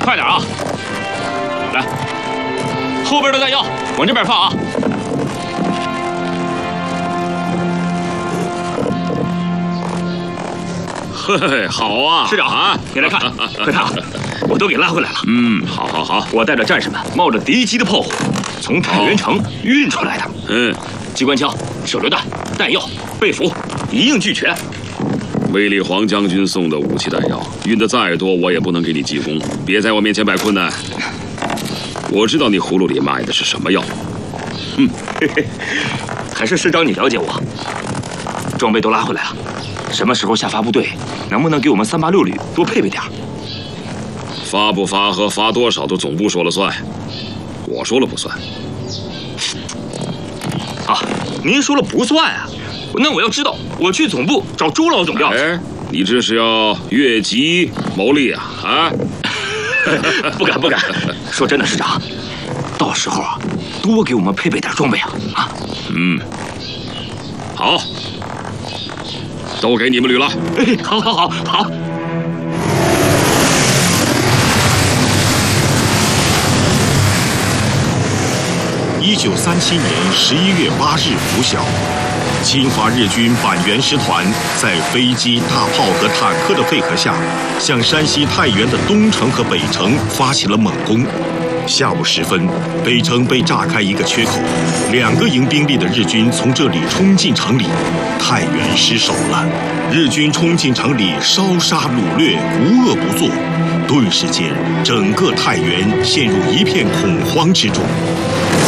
快点啊！来，后边的弹药往这边放啊！ 嘿，好啊， 师长啊，你来看，快看啊，我都给拉回来了。 好好好， 我带着战士们冒着敌机的炮火，从太原城运出来的。机关枪、手榴弹、弹药、被服一应俱全。 卫立煌将军送的武器弹药，运得再多，我也不能给你记功。别在我面前摆困难。我知道你葫芦里卖的是什么药。 还是师长你了解我。装备都拉回来了，什么时候下发部队？能不能给我们386旅多配备点？ 发不发和发多少都总部说了算，我说了不算。 啊，您说了不算啊？那我要知道，我去总部找朱老总要。 你这是要越级谋利啊？啊？ 不敢不敢。说真的，师长，到时候啊，多给我们配备点装备啊！啊。 好，都给你们旅了。 好。 1937年11月8日拂晓，侵华日军板垣师团在飞机、大炮和坦克的配合下，向山西太原的东城和北城发起了猛攻。下午时分，北城被炸开一个缺口，2个营兵力的日军从这里冲进城里，太原失守了。日军冲进城里，烧杀掳掠，无恶不作。顿时间，整个太原陷入一片恐慌之中。